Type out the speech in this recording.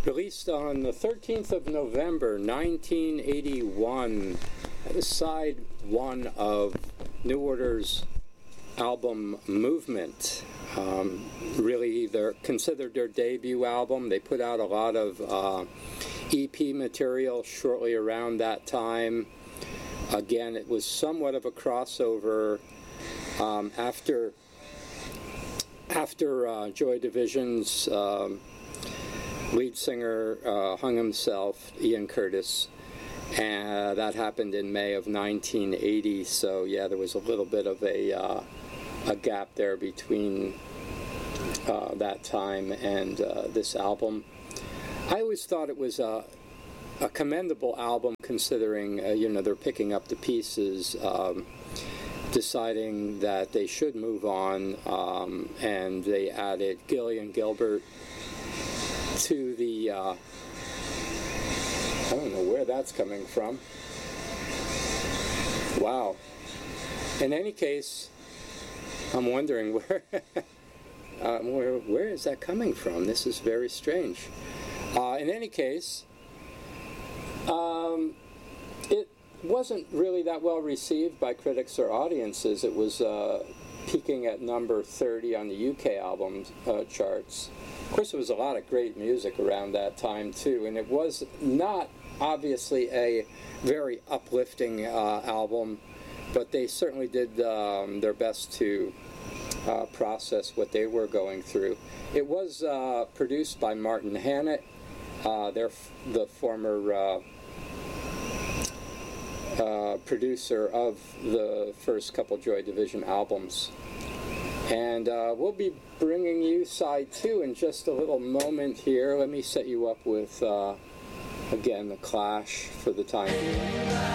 Released on the 13th of November, 1981. That was side one of New Order's album Movement. Really, they're considered their debut album. They put out a lot of EP material shortly around that time. Again, it was somewhat of a crossover after Joy Division's lead singer hung himself, Ian Curtis, and that happened in May of 1980. So yeah, there was a little bit of a gap there between that time and this album. I always thought it was a commendable album, considering they're picking up the pieces, deciding that they should move on, and they added Gillian Gilbert to the I don't know where that's coming from. Wow. In any case, I'm wondering where is that coming from? This is very strange. In any case, it wasn't really that well received by critics or audiences. It was peaking at number 30 on the UK album charts. Of course, there was a lot of great music around that time too, and it was not obviously a very uplifting album, but they certainly did their best to process what they were going through. It was produced by Martin Hannett, the former producer of the first couple Joy Division albums. And we'll be bringing you side 2 in just a little moment here. Let me set you up with, again, The Clash for the time being.